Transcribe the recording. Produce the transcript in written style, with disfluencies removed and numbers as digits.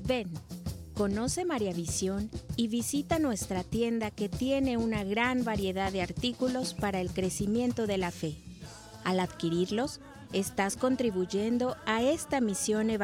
Ven, conoce María Visión y visita nuestra tienda que tiene una gran variedad de artículos para el crecimiento de la fe. Al adquirirlos, estás contribuyendo a esta misión evangélica.